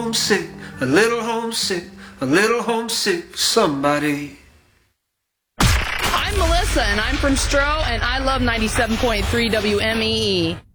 homesick, a little homesick, a little homesick for somebody. I'm Melissa, and I'm from Stroh, and I love 97.3 WMEE.